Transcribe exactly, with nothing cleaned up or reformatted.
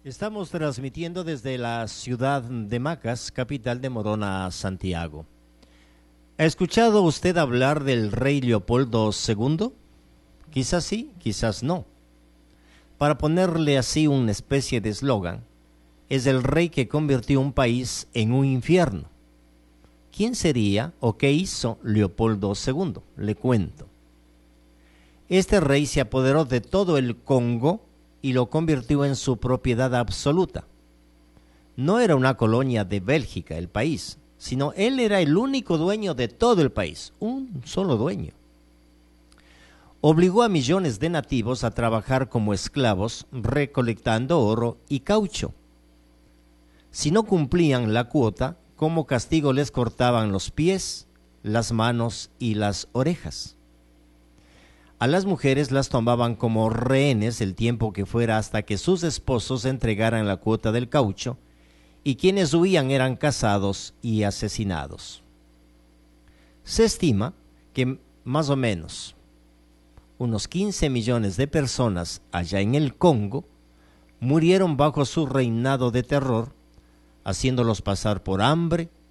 Estamos transmitiendo desde la ciudad de Macas, capital de Morona, Santiago. ¿Ha escuchado usted hablar del rey Leopoldo segundo? Quizás sí, quizás no. Para ponerle así una especie de eslogan, es el rey que convirtió un país en un infierno. ¿Quién sería o qué hizo Leopoldo segundo? Le cuento. Este rey se apoderó de todo el Congo y lo convirtió en su propiedad absoluta. No era una colonia de Bélgica el país, sino él era el único dueño de todo el país, un solo dueño. Obligó a millones de nativos a trabajar como esclavos recolectando oro y caucho. Si no cumplían la cuota, como castigo les cortaban los pies, las manos y las orejas. A las mujeres las tomaban como rehenes el tiempo que fuera hasta que sus esposos entregaran la cuota del caucho, y quienes huían eran cazados y asesinados. Se estima que más o menos unos quince millones de personas allá en el Congo murieron bajo su reinado de terror, haciéndolos pasar por hambre,